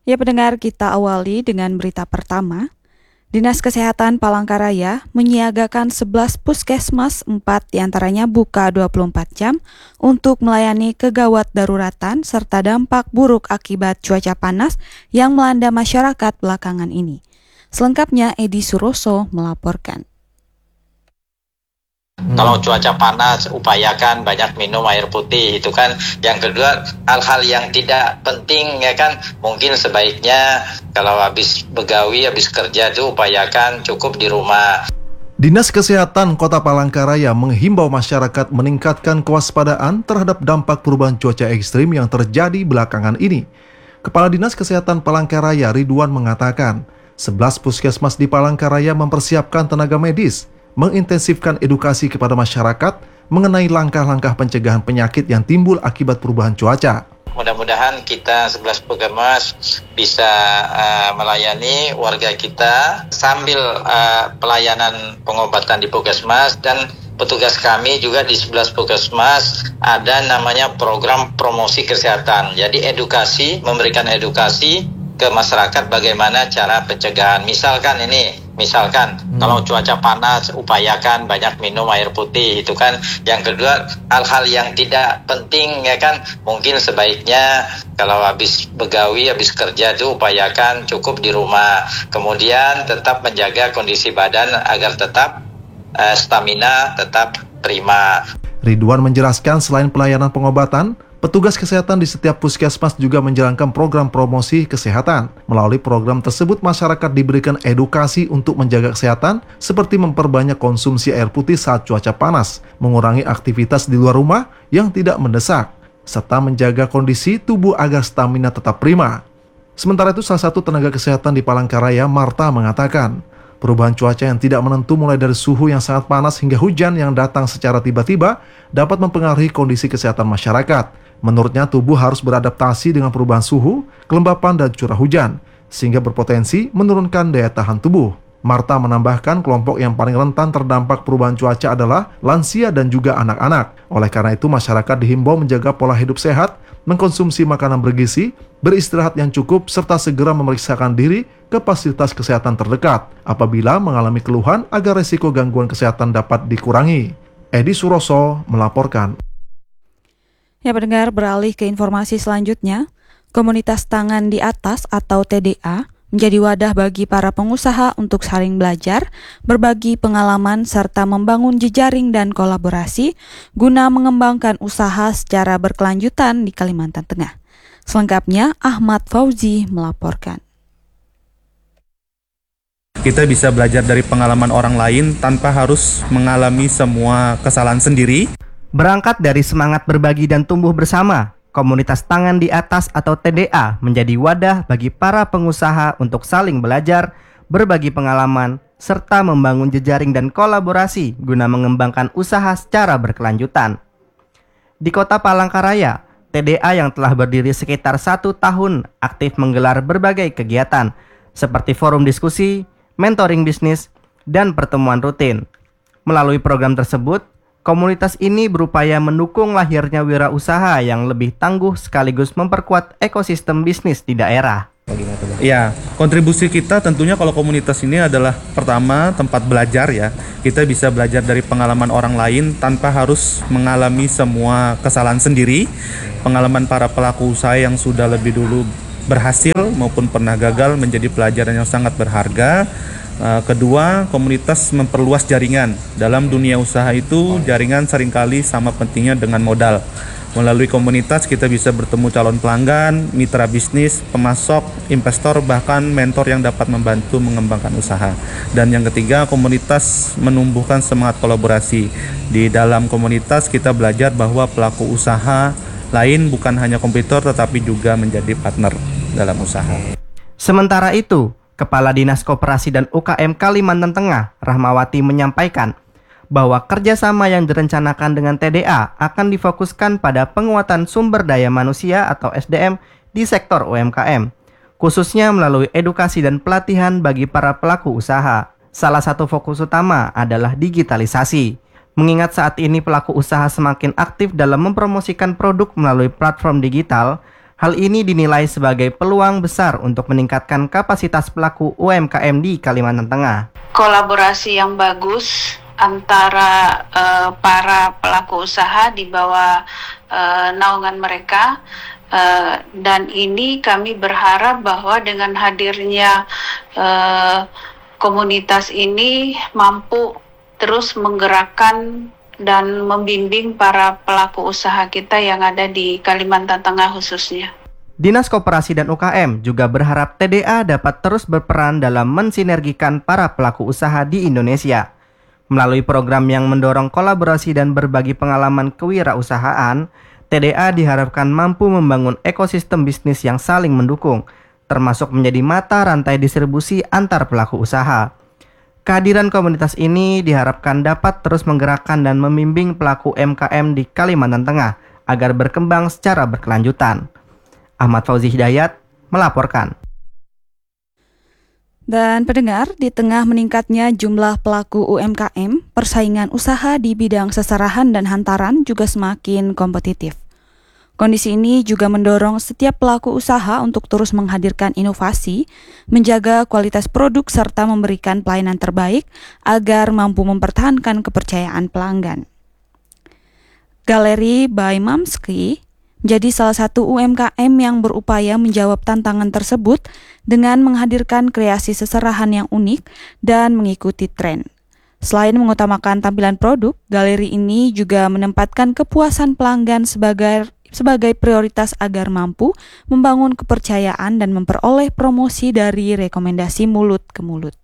Ya pendengar, kita awali dengan berita pertama. Dinas Kesehatan Palangkaraya menyiagakan 11 puskesmas, 4 diantaranya buka 24 jam untuk melayani kegawat daruratan serta dampak buruk akibat cuaca panas yang melanda masyarakat belakangan ini. Selengkapnya Edi Suroso melaporkan. Kalau cuaca panas, upayakan banyak minum air putih. Itu kan. Yang kedua, hal-hal yang tidak penting ya kan, mungkin sebaiknya kalau habis begawi, habis kerja itu upayakan cukup di rumah. Dinas Kesehatan Kota Palangkaraya menghimbau masyarakat meningkatkan kewaspadaan terhadap dampak perubahan cuaca ekstrim yang terjadi belakangan ini. Kepala Dinas Kesehatan Palangkaraya Ridwan mengatakan, 11 puskesmas di Palangkaraya mempersiapkan tenaga medis, mengintensifkan edukasi kepada masyarakat mengenai langkah-langkah pencegahan penyakit yang timbul akibat perubahan cuaca. Mudah-mudahan kita 11 puskesmas bisa melayani warga kita sambil pelayanan pengobatan di puskesmas, dan petugas kami juga di 11 puskesmas ada namanya program promosi kesehatan. Jadi memberikan edukasi ke masyarakat bagaimana cara pencegahan. Misalkan kalau cuaca panas, upayakan banyak minum air putih. Itu kan. Yang kedua, hal-hal yang tidak penting ya kan, mungkin sebaiknya kalau habis begawi, habis kerja itu upayakan cukup di rumah. Kemudian tetap menjaga kondisi badan agar tetap stamina tetap prima. Ridwan menjelaskan selain pelayanan pengobatan, petugas kesehatan di setiap puskesmas juga menjalankan program promosi kesehatan. Melalui program tersebut, masyarakat diberikan edukasi untuk menjaga kesehatan seperti memperbanyak konsumsi air putih saat cuaca panas, mengurangi aktivitas di luar rumah yang tidak mendesak, serta menjaga kondisi tubuh agar stamina tetap prima. Sementara itu, salah satu tenaga kesehatan di Palangkaraya, Marta, mengatakan, perubahan cuaca yang tidak menentu mulai dari suhu yang sangat panas hingga hujan yang datang secara tiba-tiba dapat mempengaruhi kondisi kesehatan masyarakat. Menurutnya, tubuh harus beradaptasi dengan perubahan suhu, kelembapan, dan curah hujan, sehingga berpotensi menurunkan daya tahan tubuh. Marta menambahkan kelompok yang paling rentan terdampak perubahan cuaca adalah lansia dan juga anak-anak. Oleh karena itu, masyarakat dihimbau menjaga pola hidup sehat, mengkonsumsi makanan bergizi, beristirahat yang cukup, serta segera memeriksakan diri ke fasilitas kesehatan terdekat apabila mengalami keluhan agar risiko gangguan kesehatan dapat dikurangi. Edi Suroso melaporkan. Ya pendengar, beralih ke informasi selanjutnya. Komunitas Tangan di Atas atau TDA menjadi wadah bagi para pengusaha untuk saling belajar, berbagi pengalaman, serta membangun jejaring dan kolaborasi guna mengembangkan usaha secara berkelanjutan di Kalimantan Tengah. Selengkapnya, Ahmad Fauzi melaporkan. Kita bisa belajar dari pengalaman orang lain tanpa harus mengalami semua kesalahan sendiri. Berangkat dari semangat berbagi dan tumbuh bersama, Komunitas Tangan di Atas atau TDA menjadi wadah bagi para pengusaha untuk saling belajar, berbagi pengalaman, serta membangun jejaring dan kolaborasi guna mengembangkan usaha secara berkelanjutan. Di Kota Palangkaraya, TDA yang telah berdiri sekitar 1 tahun aktif menggelar berbagai kegiatan seperti forum diskusi, mentoring bisnis, dan pertemuan rutin. Melalui program tersebut, komunitas ini berupaya mendukung lahirnya wirausaha yang lebih tangguh sekaligus memperkuat ekosistem bisnis di daerah. Ya, kontribusi kita tentunya kalau komunitas ini adalah pertama tempat belajar ya. Kita bisa belajar dari pengalaman orang lain tanpa harus mengalami semua kesalahan sendiri. Pengalaman para pelaku usaha yang sudah lebih dulu berhasil maupun pernah gagal menjadi pelajaran yang sangat berharga. Kedua, komunitas memperluas jaringan. Dalam dunia usaha itu, jaringan seringkali sama pentingnya dengan modal. Melalui komunitas kita bisa bertemu calon pelanggan, mitra bisnis, pemasok, investor, bahkan mentor yang dapat membantu mengembangkan usaha. Dan yang ketiga, komunitas menumbuhkan semangat kolaborasi. Di dalam komunitas kita belajar bahwa pelaku usaha lain bukan hanya kompetitor tetapi juga menjadi partner dalam usaha. Sementara itu, Kepala Dinas Koperasi dan UKM Kalimantan Tengah, Rahmawati, menyampaikan bahwa kerjasama yang direncanakan dengan TDA akan difokuskan pada penguatan sumber daya manusia atau SDM di sektor UMKM, khususnya melalui edukasi dan pelatihan bagi para pelaku usaha. Salah satu fokus utama adalah digitalisasi. Mengingat saat ini pelaku usaha semakin aktif dalam mempromosikan produk melalui platform digital, Hal ini dinilai sebagai peluang besar untuk meningkatkan kapasitas pelaku UMKM di Kalimantan Tengah. Kolaborasi yang bagus antara para pelaku usaha di bawah naungan mereka, dan ini kami berharap bahwa dengan hadirnya komunitas ini mampu terus menggerakkan dan membimbing para pelaku usaha kita yang ada di Kalimantan Tengah khususnya. Dinas Koperasi dan UKM juga berharap TDA dapat terus berperan dalam mensinergikan para pelaku usaha di Indonesia. Melalui program yang mendorong kolaborasi dan berbagi pengalaman kewirausahaan, TDA diharapkan mampu membangun ekosistem bisnis yang saling mendukung, termasuk menjadi mata rantai distribusi antar pelaku usaha. Kehadiran komunitas ini diharapkan dapat terus menggerakkan dan membimbing pelaku UMKM di Kalimantan Tengah agar berkembang secara berkelanjutan. Ahmad Fauzi Hidayat melaporkan. Dan pendengar, di tengah meningkatnya jumlah pelaku UMKM, persaingan usaha di bidang seserahan dan hantaran juga semakin kompetitif. Kondisi ini juga mendorong setiap pelaku usaha untuk terus menghadirkan inovasi, menjaga kualitas produk serta memberikan pelayanan terbaik agar mampu mempertahankan kepercayaan pelanggan. Galeri by Mamski menjadi salah satu UMKM yang berupaya menjawab tantangan tersebut dengan menghadirkan kreasi seserahan yang unik dan mengikuti tren. Selain mengutamakan tampilan produk, galeri ini juga menempatkan kepuasan pelanggan sebagai prioritas agar mampu membangun kepercayaan dan memperoleh promosi dari rekomendasi mulut ke mulut.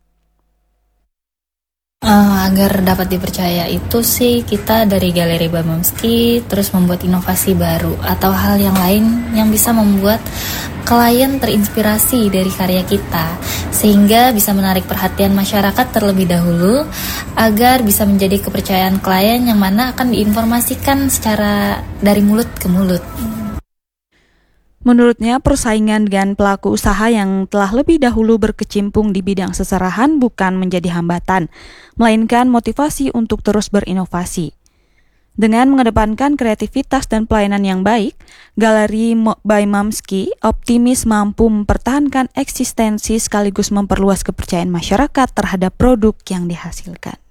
Agar dapat dipercaya itu sih kita dari Galeri Bamamski terus membuat inovasi baru atau hal yang lain yang bisa membuat klien terinspirasi dari karya kita sehingga bisa menarik perhatian masyarakat terlebih dahulu agar bisa menjadi kepercayaan klien yang mana akan diinformasikan secara dari mulut ke mulut. Menurutnya, persaingan dengan pelaku usaha yang telah lebih dahulu berkecimpung di bidang seserahan bukan menjadi hambatan, melainkan motivasi untuk terus berinovasi. Dengan mengedepankan kreativitas dan pelayanan yang baik, Galeri by Mamski optimis mampu mempertahankan eksistensi sekaligus memperluas kepercayaan masyarakat terhadap produk yang dihasilkan.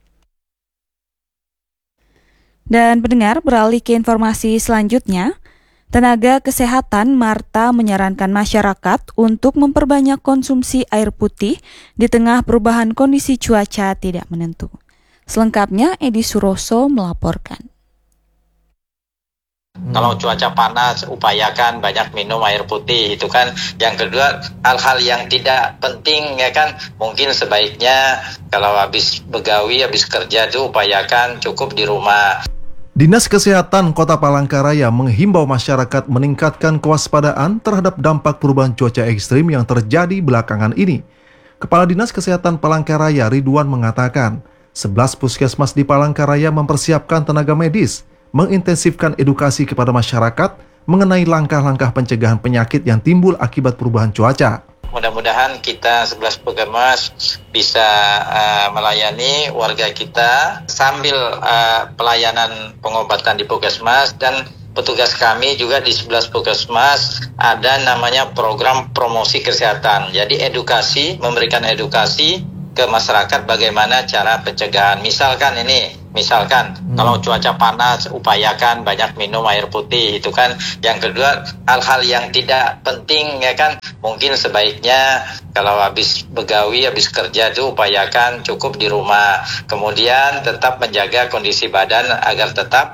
Dan pendengar, beralih ke informasi selanjutnya. Tenaga Kesehatan Marta menyarankan masyarakat untuk memperbanyak konsumsi air putih di tengah perubahan kondisi cuaca tidak menentu. Selengkapnya, Edi Suroso melaporkan. Kalau cuaca panas, upayakan banyak minum air putih. Itu kan. Yang kedua, hal-hal yang tidak penting ya kan, mungkin sebaiknya kalau habis begawi, habis kerja tuh upayakan cukup di rumah. Dinas Kesehatan Kota Palangkaraya menghimbau masyarakat meningkatkan kewaspadaan terhadap dampak perubahan cuaca ekstrim yang terjadi belakangan ini. Kepala Dinas Kesehatan Palangkaraya Ridwan mengatakan, 11 puskesmas di Palangkaraya mempersiapkan tenaga medis, mengintensifkan edukasi kepada masyarakat mengenai langkah-langkah pencegahan penyakit yang timbul akibat perubahan cuaca. Mudah-mudahan kita 11 puskesmas bisa melayani warga kita sambil pelayanan pengobatan di puskesmas, dan petugas kami juga di 11 puskesmas ada namanya program promosi kesehatan. Jadi edukasi, memberikan edukasi ke masyarakat bagaimana cara pencegahan. Misalkan kalau cuaca panas, upayakan banyak minum air putih. Itu kan. Yang kedua, hal-hal yang tidak penting ya kan, mungkin sebaiknya kalau habis begawi, habis kerja tuh upayakan cukup di rumah. Kemudian tetap menjaga kondisi badan agar tetap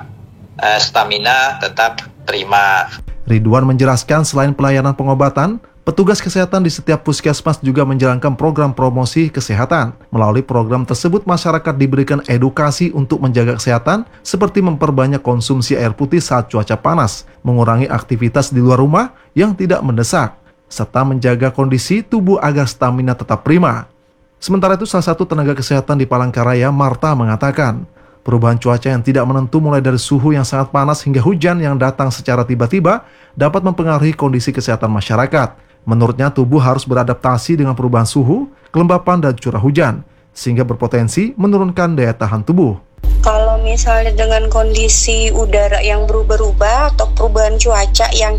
stamina tetap prima. Ridwan menjelaskan selain pelayanan pengobatan, petugas kesehatan di setiap puskesmas juga menjalankan program promosi kesehatan. Melalui program tersebut, masyarakat diberikan edukasi untuk menjaga kesehatan seperti memperbanyak konsumsi air putih saat cuaca panas, mengurangi aktivitas di luar rumah yang tidak mendesak, serta menjaga kondisi tubuh agar stamina tetap prima. Sementara itu, salah satu tenaga kesehatan di Palangkaraya, Marta, mengatakan, perubahan cuaca yang tidak menentu mulai dari suhu yang sangat panas hingga hujan yang datang secara tiba-tiba dapat mempengaruhi kondisi kesehatan masyarakat. Menurutnya, tubuh harus beradaptasi dengan perubahan suhu, kelembapan, dan curah hujan, sehingga berpotensi menurunkan daya tahan tubuh. Kalau misalnya dengan kondisi udara yang berubah-ubah atau perubahan cuaca yang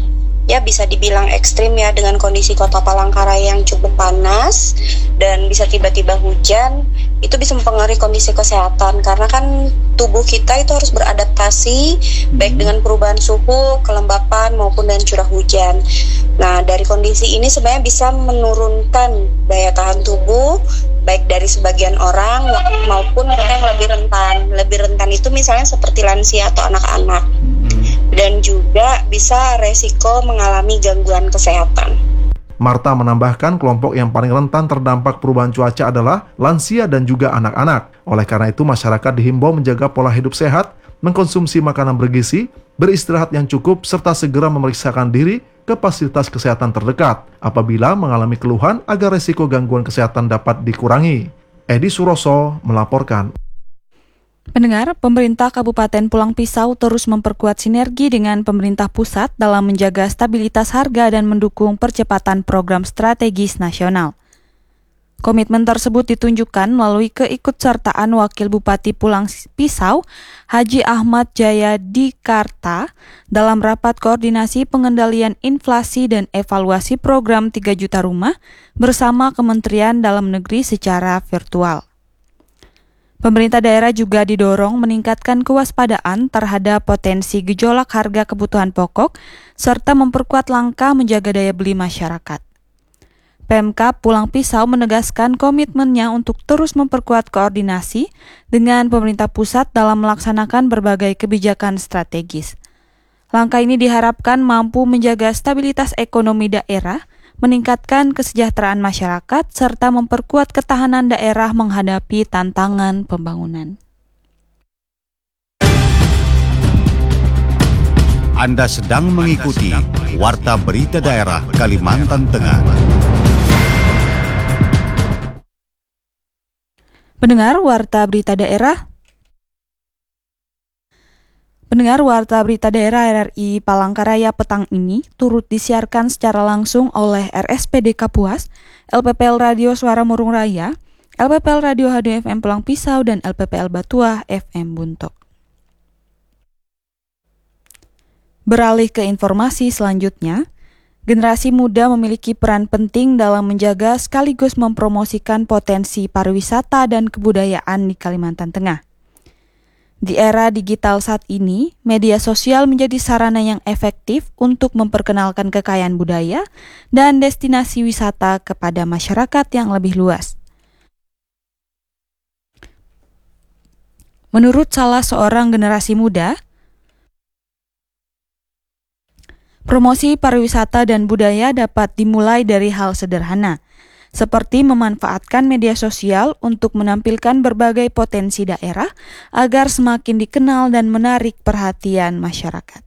ya bisa dibilang ekstrim ya, dengan kondisi Kota Palangkaraya yang cukup panas dan bisa tiba-tiba hujan, itu bisa mempengaruhi kondisi kesehatan karena kan tubuh kita itu harus beradaptasi baik dengan perubahan suhu, kelembapan maupun dengan curah hujan. Nah, dari kondisi ini sebenarnya bisa menurunkan daya tahan tubuh baik dari sebagian orang maupun mereka yang lebih rentan. Lebih rentan itu misalnya seperti lansia atau anak-anak. Dan juga bisa resiko mengalami gangguan kesehatan. Marta menambahkan kelompok yang paling rentan terdampak perubahan cuaca adalah lansia dan juga anak-anak. Oleh karena itu, masyarakat dihimbau menjaga pola hidup sehat, mengkonsumsi makanan bergizi, beristirahat yang cukup, serta segera memeriksakan diri ke fasilitas kesehatan terdekat apabila mengalami keluhan agar resiko gangguan kesehatan dapat dikurangi. Edi Suroso melaporkan. Pendengar, pemerintah Kabupaten Pulang Pisau terus memperkuat sinergi dengan pemerintah pusat dalam menjaga stabilitas harga dan mendukung percepatan program strategis nasional. Komitmen tersebut ditunjukkan melalui keikutsertaan Wakil Bupati Pulang Pisau, Haji Ahmad Jaya Dikarta, dalam rapat koordinasi pengendalian inflasi dan evaluasi program 3 juta rumah bersama Kementerian Dalam Negeri secara virtual. Pemerintah daerah juga didorong meningkatkan kewaspadaan terhadap potensi gejolak harga kebutuhan pokok serta memperkuat langkah menjaga daya beli masyarakat. Pemkab Pulang Pisau menegaskan komitmennya untuk terus memperkuat koordinasi dengan pemerintah pusat dalam melaksanakan berbagai kebijakan strategis. Langkah ini diharapkan mampu menjaga stabilitas ekonomi daerah, meningkatkan kesejahteraan masyarakat, serta memperkuat ketahanan daerah menghadapi tantangan pembangunan. Anda sedang mengikuti Warta Berita Daerah Kalimantan Tengah. Pendengar Warta Berita Daerah RRI Palangkaraya petang ini turut disiarkan secara langsung oleh RSPD Kapuas, LPPL Radio Suara Murung Raya, LPPL Radio HDFM Pulang Pisau, dan LPPL Batuah FM Buntok. Beralih ke informasi selanjutnya, generasi muda memiliki peran penting dalam menjaga sekaligus mempromosikan potensi pariwisata dan kebudayaan di Kalimantan Tengah. Di era digital saat ini, media sosial menjadi sarana yang efektif untuk memperkenalkan kekayaan budaya dan destinasi wisata kepada masyarakat yang lebih luas. Menurut salah seorang generasi muda, promosi pariwisata dan budaya dapat dimulai dari hal sederhana, seperti memanfaatkan media sosial untuk menampilkan berbagai potensi daerah agar semakin dikenal dan menarik perhatian masyarakat.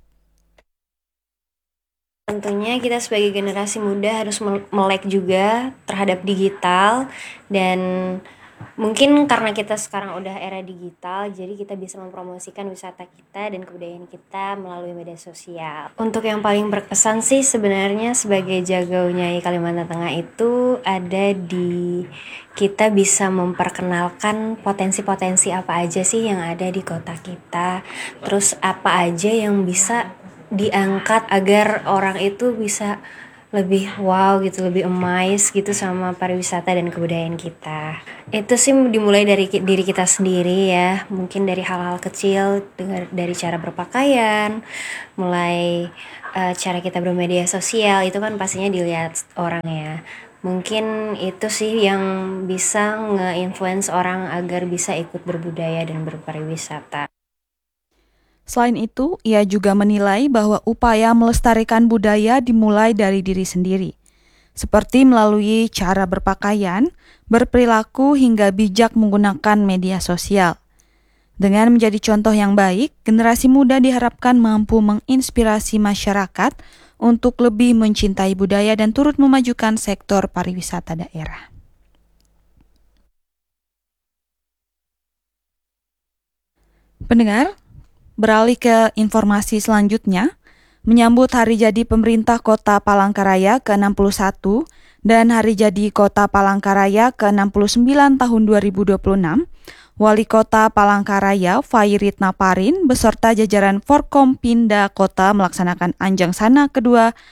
Tentunya kita sebagai generasi muda harus melek juga terhadap digital, dan mungkin karena kita sekarang udah era digital, jadi kita bisa mempromosikan wisata kita dan kebudayaan kita melalui media sosial. Untuk yang paling berkesan sih sebenarnya sebagai Jagau Nyai Kalimantan Tengah itu ada di kita bisa memperkenalkan potensi-potensi apa aja sih yang ada di kota kita, terus apa aja yang bisa diangkat agar orang itu bisa lebih wow gitu, lebih amazed gitu sama pariwisata dan kebudayaan kita. Itu sih dimulai dari diri kita sendiri ya, mungkin dari hal-hal kecil, dari cara berpakaian, mulai cara kita bermedia sosial, itu kan pastinya dilihat orang ya. Mungkin itu sih yang bisa nge-influence orang agar bisa ikut berbudaya dan berpariwisata. Selain itu, ia juga menilai bahwa upaya melestarikan budaya dimulai dari diri sendiri, seperti melalui cara berpakaian, berperilaku, hingga bijak menggunakan media sosial. Dengan menjadi contoh yang baik, generasi muda diharapkan mampu menginspirasi masyarakat untuk lebih mencintai budaya dan turut memajukan sektor pariwisata daerah. Pendengar, beralih ke informasi selanjutnya, menyambut Hari Jadi Pemerintah Kota Palangkaraya ke-61 dan Hari Jadi Kota Palangkaraya ke-69 tahun 2026, Wali Kota Palangkaraya Fairit Naparin beserta jajaran Forkompinda Kota melaksanakan Anjang Sana kedua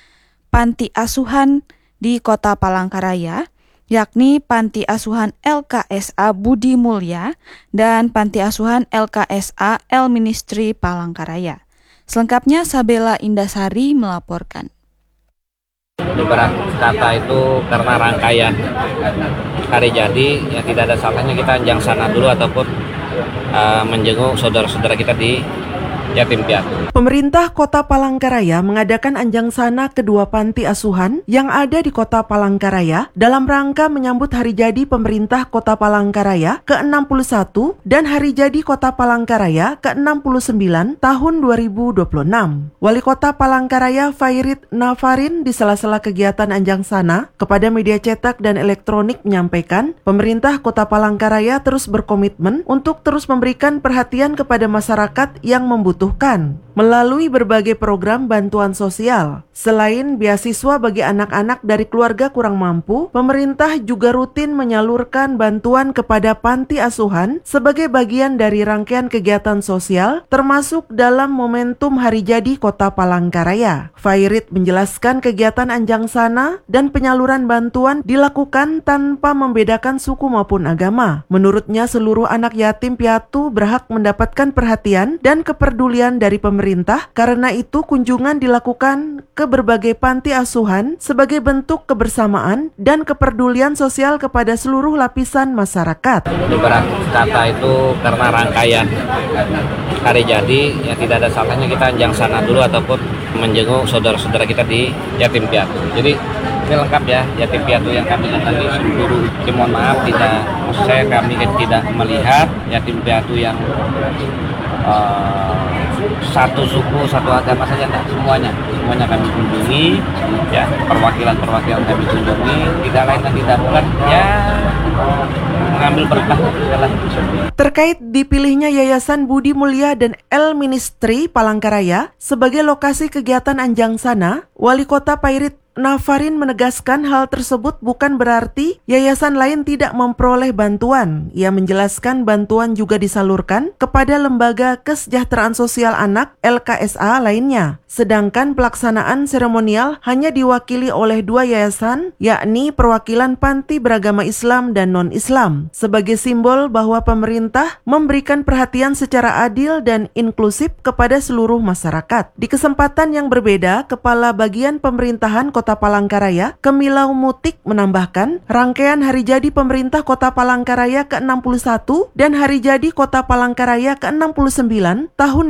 panti asuhan di Kota Palangkaraya, yakni Panti Asuhan LKSA Budi Mulya dan Panti Asuhan LKSA El Ministry Palangkaraya. Selengkapnya Sabela Indasari melaporkan. Ibarat kata itu karena rangkaian hari jadi, ya tidak ada salahnya kita anjang sana dulu ataupun menjenguk saudara-saudara kita di yatim piatu. Pemerintah Kota Palangkaraya mengadakan anjang sana kedua panti asuhan yang ada di Kota Palangkaraya dalam rangka menyambut hari jadi pemerintah Kota Palangkaraya ke-61 dan hari jadi Kota Palangkaraya ke-69 tahun 2026. Wali Kota Palangkaraya Fairit Nafarin di sela-sela kegiatan anjang sana kepada media cetak dan elektronik menyampaikan, pemerintah Kota Palangkaraya terus berkomitmen untuk terus memberikan perhatian kepada masyarakat yang membutuhkan melalui berbagai program bantuan sosial. Selain beasiswa bagi anak-anak dari keluarga kurang mampu, pemerintah juga rutin menyalurkan bantuan kepada panti asuhan sebagai bagian dari rangkaian kegiatan sosial termasuk dalam momentum hari jadi Kota Palangkaraya. Fairit menjelaskan kegiatan anjang sana dan penyaluran bantuan dilakukan tanpa membedakan suku maupun agama. Menurutnya seluruh anak yatim piatu berhak mendapatkan perhatian dan kepedulian dari pemerintah, karena itu kunjungan dilakukan ke berbagai panti asuhan sebagai bentuk kebersamaan dan kepedulian sosial kepada seluruh lapisan masyarakat. Ibarat kata itu karena rangkaian hari jadi, ya tidak ada salahnya kita anjang sana dulu ataupun menjenguk saudara-saudara kita di yatim piatu. Jadi ini lengkap ya, yatim piatu yang kami datang di seluruh. Mohon maaf, maksud saya kami tidak melihat yatim piatu yang satu suku, satu agama saja, enggak, semuanya kami kunjungi, ya, perwakilan kami kunjungi, tidak lain dan tidak bukan, ya, mengambil berkah. Terkait dipilihnya Yayasan Budi Mulya dan El Ministry Palangkaraya sebagai lokasi kegiatan anjang sana, Wali Kota Fairit Nafarin menegaskan hal tersebut bukan berarti yayasan lain tidak memperoleh bantuan. Ia menjelaskan bantuan juga disalurkan kepada Lembaga Kesejahteraan Sosial Anak LKSA lainnya. Sedangkan pelaksanaan seremonial hanya diwakili oleh dua yayasan, yakni perwakilan panti beragama Islam dan non-Islam, sebagai simbol bahwa pemerintah memberikan perhatian secara adil dan inklusif kepada seluruh masyarakat. Di kesempatan yang berbeda, Kepala Bagian Pemerintahan Kota Palangkaraya, Kemilau Mutik menambahkan, rangkaian hari jadi pemerintah Kota Palangkaraya ke-61 dan hari jadi Kota Palangkaraya ke-69 tahun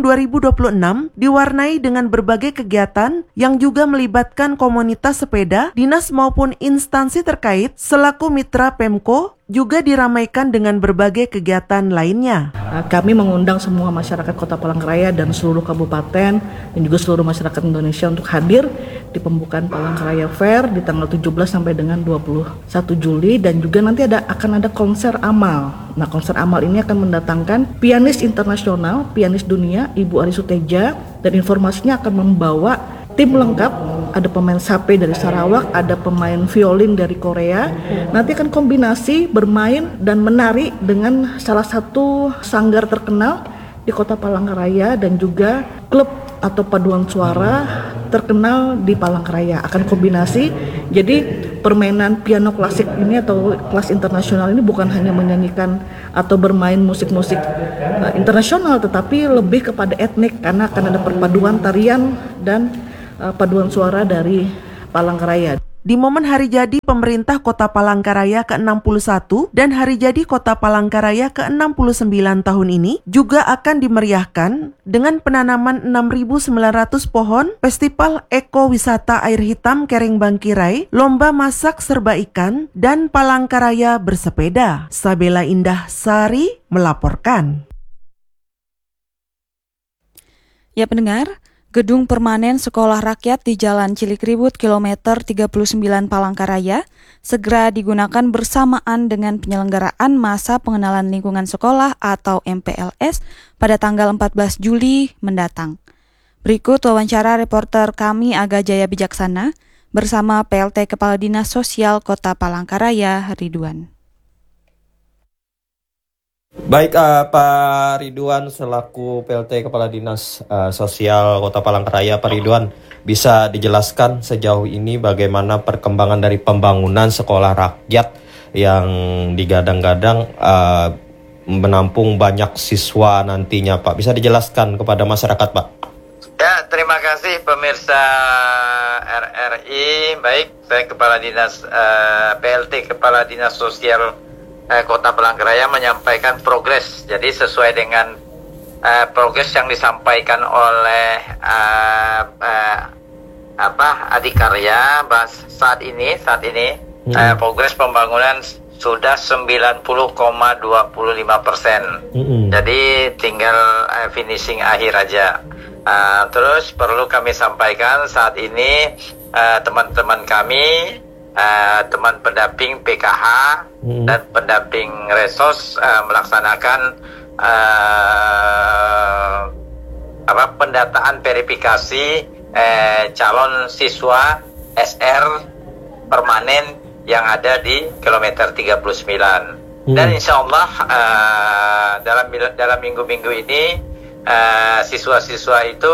2026 diwarnai dengan berbagai kegiatan yang juga melibatkan komunitas sepeda, dinas maupun instansi terkait selaku mitra Pemko, juga diramaikan dengan berbagai kegiatan lainnya. Kami mengundang semua masyarakat Kota Palangkaraya dan seluruh kabupaten dan juga seluruh masyarakat Indonesia untuk hadir di pembukaan Palangkaraya Fair di tanggal 17 sampai dengan 21 Juli, dan juga nanti akan ada konser amal. Nah, konser amal ini akan mendatangkan pianis internasional, pianis dunia, Ibu Ari Suteja, dan informasinya akan membawa tim lengkap. Ada pemain sape dari Sarawak, ada pemain violin dari Korea. Nanti akan kombinasi bermain dan menari dengan salah satu sanggar terkenal di Kota Palangkaraya dan juga klub atau paduan suara terkenal di Palangkaraya. Akan kombinasi, jadi permainan piano klasik ini atau kelas internasional ini bukan hanya menyanyikan atau bermain musik-musik internasional, tetapi lebih kepada etnik, karena akan ada perpaduan tarian dan paduan suara dari Palangkaraya. Di momen hari jadi pemerintah Kota Palangkaraya ke-61 dan hari jadi Kota Palangkaraya ke-69 tahun ini juga akan dimeriahkan dengan penanaman 6.900 pohon, festival ekowisata air hitam Kering Bangkirai, lomba masak serba ikan, dan Palangkaraya bersepeda. Sabela Indah Sari melaporkan. Ya pendengar, Gedung Permanen Sekolah Rakyat di Jalan Cilikriwut kilometer 39 Palangkaraya segera digunakan bersamaan dengan penyelenggaraan masa pengenalan lingkungan sekolah atau MPLS pada tanggal 14 Juli mendatang. Berikut wawancara reporter kami Aga Jaya Bijaksana bersama PLT Kepala Dinas Sosial Kota Palangkaraya, Ridwan. Baik, Pak Ridwan selaku PLT Kepala Dinas Sosial Kota Palangkaraya, Pak Ridwan bisa dijelaskan sejauh ini bagaimana perkembangan dari pembangunan sekolah rakyat yang digadang-gadang menampung banyak siswa nantinya, Pak. Bisa dijelaskan kepada masyarakat, Pak? Ya, terima kasih pemirsa RRI. Baik, saya Kepala Dinas PLT Kepala Dinas Sosial Kota Palangkaraya menyampaikan progres. Jadi sesuai dengan progres yang disampaikan oleh Adikarya saat ini progres pembangunan sudah 90,25%. Jadi tinggal finishing akhir aja. Terus perlu kami sampaikan saat ini teman-teman kami, teman pendamping PKH dan pendamping Resos melaksanakan pendataan verifikasi calon siswa SR permanen yang ada di kilometer 39. Dan insya Allah dalam minggu-minggu ini siswa-siswa itu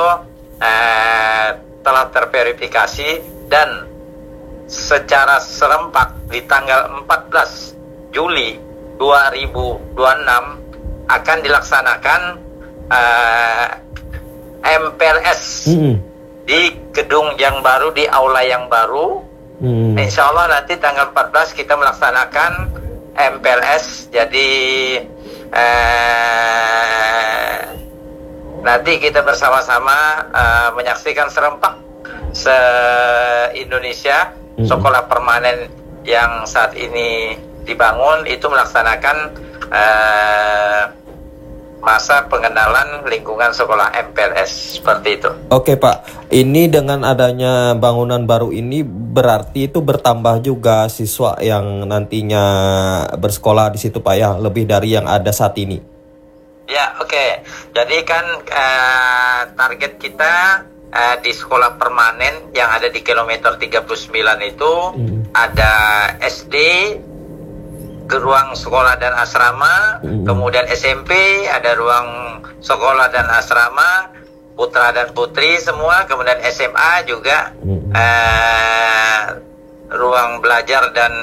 telah terverifikasi dan secara serempak di tanggal 14 Juli 2026 akan dilaksanakan MPLS di gedung yang baru, di aula yang baru. Insya Allah nanti tanggal 14 kita melaksanakan MPLS. Jadi nanti kita bersama-sama menyaksikan serempak se-Indonesia sekolah permanen yang saat ini dibangun itu melaksanakan masa pengenalan lingkungan sekolah MPLS seperti itu. Oke, Pak, ini dengan adanya bangunan baru ini berarti itu bertambah juga siswa yang nantinya bersekolah di situ, Pak, ya, lebih dari yang ada saat ini. Ya, oke. Jadi kan target kita di sekolah permanen yang ada di kilometer 39 itu ada SD, ruang sekolah dan asrama, kemudian SMP, ada ruang sekolah dan asrama, putra dan putri semua, kemudian SMA juga ruang belajar dan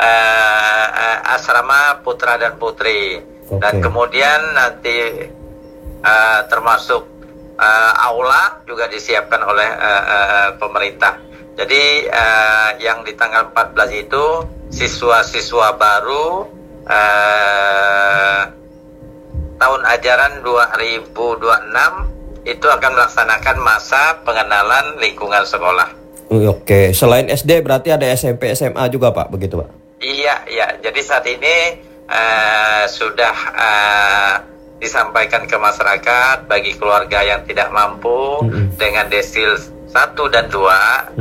asrama putra dan putri. Dan kemudian nanti termasuk aula juga disiapkan oleh pemerintah. Jadi yang di tanggal 14 itu siswa-siswa baru tahun ajaran 2026 itu akan melaksanakan masa pengenalan lingkungan sekolah. Oke, selain SD berarti ada SMP, SMA juga, Pak, begitu, Pak? Iya. Jadi saat ini sudah disampaikan ke masyarakat bagi keluarga yang tidak mampu dengan desil 1 dan 2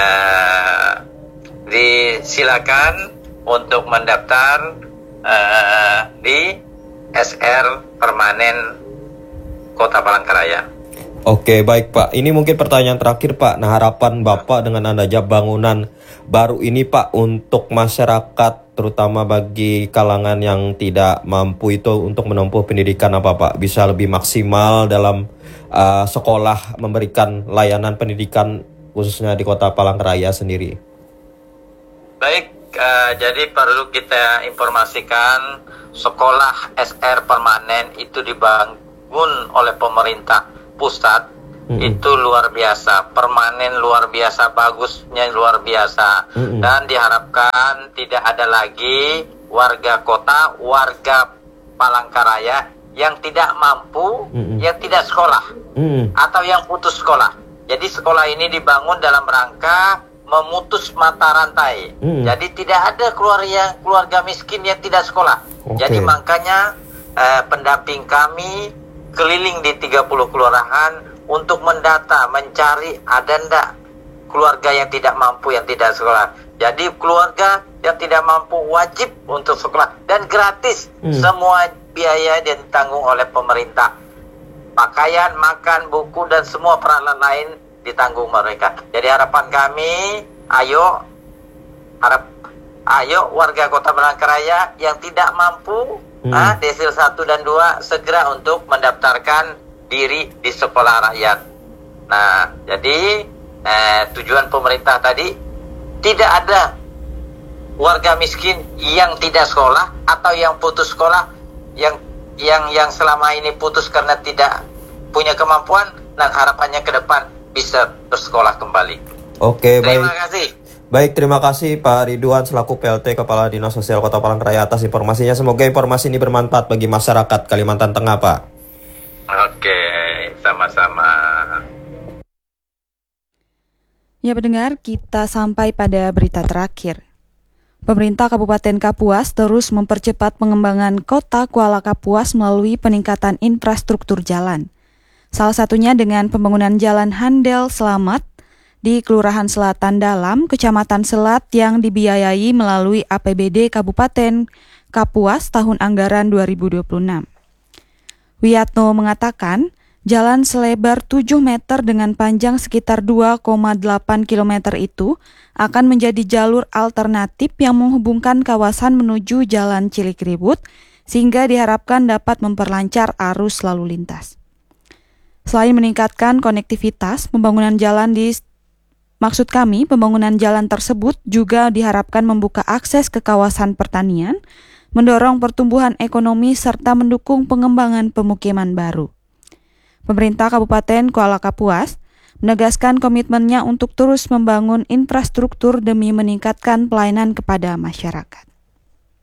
disilakan untuk mendaftar di SR permanen Kota Palangkaraya. Oke, baik, Pak. Ini mungkin pertanyaan terakhir, Pak. Nah, harapan Bapak dengan adanya bangunan baru ini, Pak, untuk masyarakat, terutama bagi kalangan yang tidak mampu itu untuk menempuh pendidikan apa, Pak? Bisa lebih maksimal dalam sekolah memberikan layanan pendidikan khususnya di Kota Palangkaraya sendiri. Baik, jadi perlu kita informasikan sekolah SR permanen itu dibangun oleh pemerintah pusat. Itu luar biasa, permanen luar biasa, bagusnya luar biasa. Dan diharapkan tidak ada lagi warga kota, warga Palangkaraya yang tidak mampu, yang tidak sekolah, atau yang putus sekolah. Jadi sekolah ini dibangun dalam rangka memutus mata rantai. Jadi tidak ada keluarga miskin yang tidak sekolah. Jadi makanya pendamping kami keliling di 30 kelurahan untuk mendata, mencari ada ndak keluarga yang tidak mampu, yang tidak sekolah. Jadi keluarga yang tidak mampu wajib untuk sekolah dan gratis. Semua biaya yang ditanggung oleh pemerintah. Pakaian, makan, buku dan semua peralatan lain ditanggung mereka. Jadi harapan kami, ayo warga Kota Palangkaraya yang tidak mampu desil 1 dan 2 segera untuk mendaftarkan diri di sekolah rakyat. Nah, jadi tujuan pemerintah tadi tidak ada warga miskin yang tidak sekolah atau yang putus sekolah, yang selama ini putus karena tidak punya kemampuan, dan harapannya ke depan bisa bersekolah kembali. Oke, Terima kasih. Baik, terima kasih Pak Ridwan selaku PLT Kepala Dinas Sosial Kota Palangkaraya atas informasinya. Semoga informasi ini bermanfaat bagi masyarakat Kalimantan Tengah, Pak. Oke, sama-sama. Ya pendengar, kita sampai pada berita terakhir. Pemerintah Kabupaten Kapuas terus mempercepat pengembangan kota Kuala Kapuas melalui peningkatan infrastruktur jalan. Salah satunya dengan pembangunan Jalan Handel Selamat di Kelurahan Selatan Dalam, Kecamatan Selat yang dibiayai melalui APBD Kabupaten Kapuas tahun anggaran 2026. Wiyatno mengatakan, jalan selebar 7 meter dengan panjang sekitar 2,8 km itu akan menjadi jalur alternatif yang menghubungkan kawasan menuju Jalan Cilikriwut sehingga diharapkan dapat memperlancar arus lalu lintas. Selain meningkatkan konektivitas, pembangunan jalan tersebut juga diharapkan membuka akses ke kawasan pertanian, mendorong pertumbuhan ekonomi serta mendukung pengembangan pemukiman baru. Pemerintah Kabupaten Kuala Kapuas menegaskan komitmennya untuk terus membangun infrastruktur demi meningkatkan pelayanan kepada masyarakat.